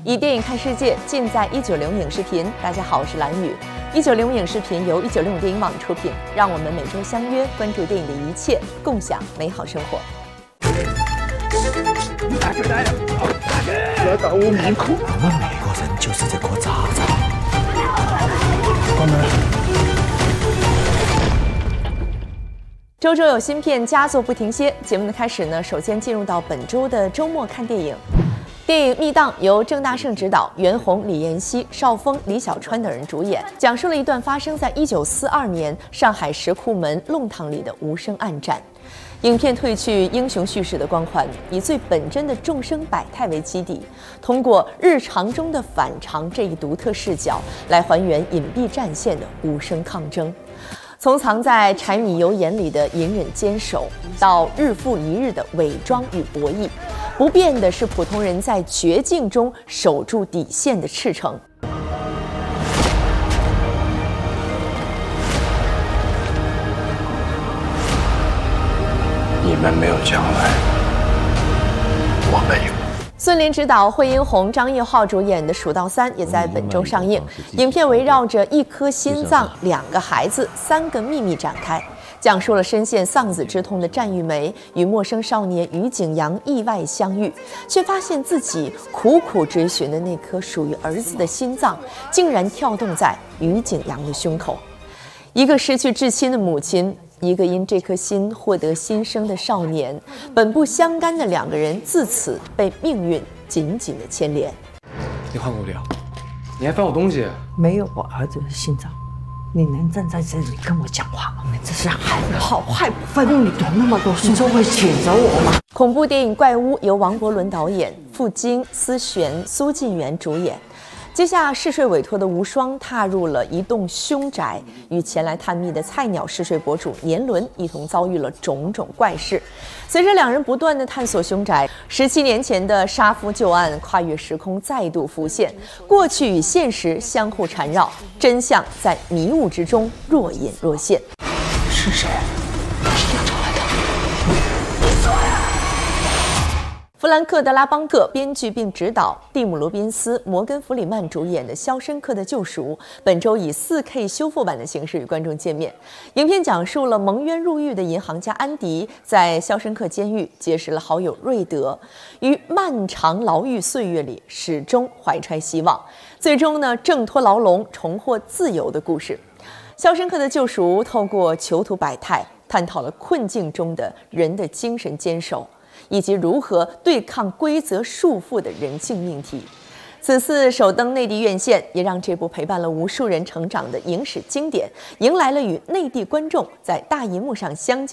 以电影看世界，尽在190影视频。大家好，我是蓝宇。190影视频由190电影网出品，让我们每周相约，关注电影的一切，共享美好生活。 来搞我面孔！ 我们每个人就是这颗渣渣。 关门。 周周有新片，佳作不停歇。节目的开始呢，首先进入到本周的周末看电影。电影《密档》由郑大圣执导，袁弘、李妍希、邵峰、李小川等人主演，讲述了一段发生在1942年上海石库门弄堂里的无声暗战。影片褪去英雄叙事的光环，以最本真的众生百态为基底，通过日常中的反常这一独特视角，来还原隐蔽战线的无声抗争。从藏在柴米油盐里的隐忍坚守，到日复一日的伪装与博弈，不变的是普通人在绝境中守住底线的赤诚。 你们没有将来，我们有。 孙琳执导，惠英红、张晔浩主演的《蜀道3》也在本周上映。影片围绕着一颗心脏、2个孩子、3个秘密展开，讲述了深陷丧子之痛的战玉梅与陌生少年于景阳意外相遇，却发现自己苦苦追寻的那颗属于儿子的心脏，竟然跳动在于景阳的胸口。一个失去至亲的母亲，一个因这颗心获得新生的少年，本不相干的2个人自此被命运紧紧的牵连。 你换过不了，你还翻我东西？ 没有我儿子的心脏，你能站在这里跟我讲话吗？你这是好坏不分，你懂那么多书就会谴责我吗？ 恐怖电影《怪物》由王伯伦导演，傅京、思璇、苏晋元主演。接下嗜睡委托的无双踏入了一栋凶宅，与前来探秘的菜鸟嗜睡博主年轮一同遭遇了种种怪事。随着2人不断的探索凶宅，17年前的杀夫旧案跨越时空再度浮现，过去与现实相互缠绕，真相在迷雾之中若隐若现。 是谁？ 弗兰克·德拉邦特编剧并执导，蒂姆·罗宾斯、摩根·弗里曼主演的《肖申克的救赎》本周以 4K 修复版的形式与观众见面。影片讲述了蒙冤入狱的银行家安迪在肖申克监狱结识了好友瑞德，于漫长牢狱岁月里始终怀揣希望，最终呢挣脱牢笼，重获自由的故事。《肖申克的救赎》透过囚徒百态，探讨了困境中的人的精神坚守，以及如何对抗规则束缚的人性命题。此次首登内地院线，也让这部陪伴了无数人成长的影史经典，迎来了与内地观众在大银幕上相见